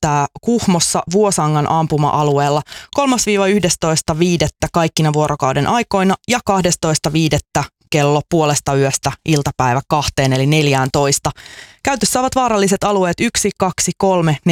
järjestää Kuhmossa Vuosangan ampuma-alueella 3-11.5. kaikkina vuorokauden aikoina ja 12.5. kello 0:30 iltapäivä 2 eli 14. Käytössä ovat vaaralliset alueet 1, 2, 3,